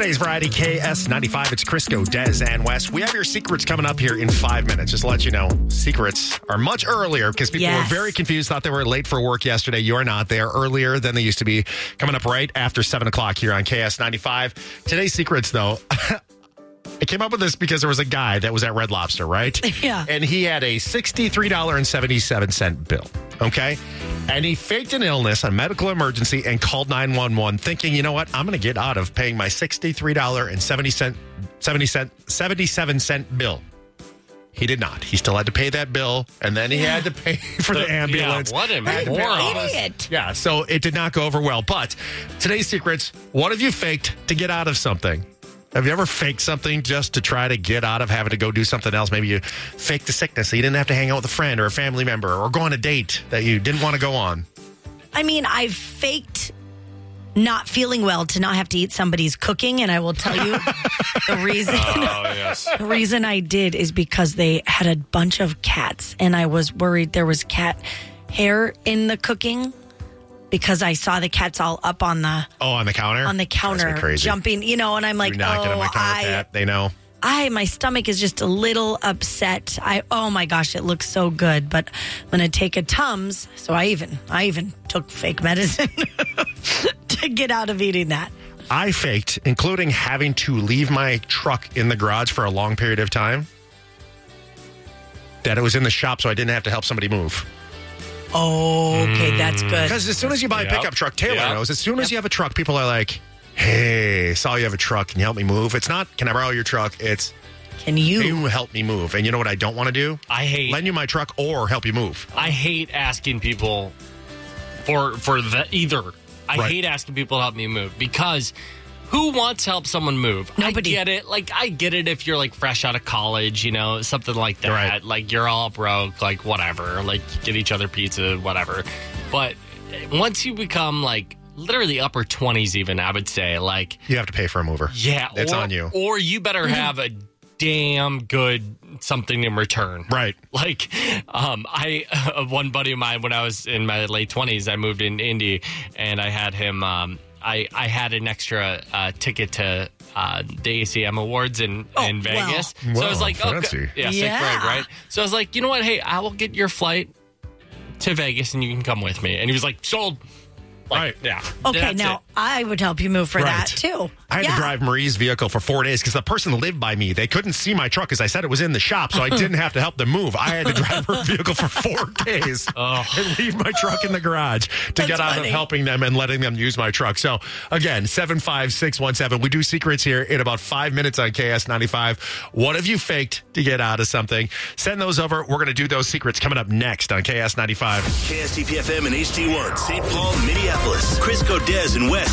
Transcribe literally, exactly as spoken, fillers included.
Today's variety, K S ninety-five. It's Crisco, Des, and Wes. We have your secrets coming up here in five minutes. Just to let you know, secrets are much earlier because people Yes. were very confused, thought they were late for work yesterday. You are not. They are earlier than they used to be. Coming up right after seven o'clock here on K S ninety-five. Today's secrets, though. I came up with this because there was a guy that was at Red Lobster, right? Yeah. And he had a sixty-three dollars and seventy-seven cents bill, okay? And he faked an illness, a medical emergency, and called nine one one thinking, you know what? I'm going to get out of paying my sixty-three dollars and seventy-seven cents bill. He did not. He still had to pay that bill, and then he Yeah. had to pay for the ambulance. Yeah, what a Had to pay all moron. this. Idiot. Yeah, so it did not go over well. But today's secrets, what have you faked to get out of something? Have you ever faked something just to try to get out of having to go do something else? Maybe you faked the sickness so you didn't have to hang out with a friend or a family member or go on a date that you didn't want to go on. I mean, I've faked not feeling well to not have to eat somebody's cooking, and I will tell you the reason. Oh, yes. The reason I did is because they had a bunch of cats, and I was worried there was cat hair in the cooking because I saw the cats all up on the Oh, on the counter? on the Drives me counter crazy. jumping, you know, and I'm like, Do not oh, get on my counter, I, Pat. They know. I, my stomach is just a little upset. I, oh my gosh, it looks so good, but I'm going to take a Tums. So I even, I even took fake medicine to get out of eating that. I faked, including having to leave my truck in the garage for a long period of time, that it was in the shop so I didn't have to help somebody move. Oh, okay, that's good. Because as soon as you buy a Yep. pickup truck, Taylor Yep. knows, as soon as you have a truck, people are like, hey, saw you have a truck. Can you help me move? It's not, can I borrow your truck? It's, Can you? can you help me move? And you know what I don't want to do? I hate Lend you my truck or help you move. I hate asking people for for the either. I Right. hate asking people to help me move because who wants to help someone move? Nobody. I get it. Like I get it if you're like fresh out of college, you know, something like that. Right. Like you're all broke, like whatever. Like get each other pizza, whatever. But once you become like literally upper twenties, even I would say, like You have to pay for a mover. yeah, It's or, on you. Or you better have a damn good something in return. Right. Like, um, I, uh, one buddy of mine, when I was in my late twenties, I moved in Indy and I had him, um, I, I had an extra uh, ticket to uh, the A C M Awards in, Oh, in Vegas. wow. So I was Whoa, like, oh, fancy. good. Yeah, sick Yeah. brag, right? So I was like, you know what? Hey, I will get your flight to Vegas and you can come with me. And he was like, sold. Like, Right. Yeah. Okay, That's now it. I would help you move for Right. that too. I had yeah. to drive Marie's vehicle for four days because the person lived by me. They couldn't see my truck because I said it was in the shop, so I didn't have to help them move. I had to drive her vehicle for four days and leave my truck in the garage to That's get out funny. of helping them and letting them use my truck. So, again, seven five six one seven. We do secrets here in about five minutes on K S ninety-five. What have you faked to get out of something? Send those over. We're going to do those secrets coming up next on K S ninety-five. K S T P F M and H D one, Saint Paul, Minneapolis. Crisco, Des, and West.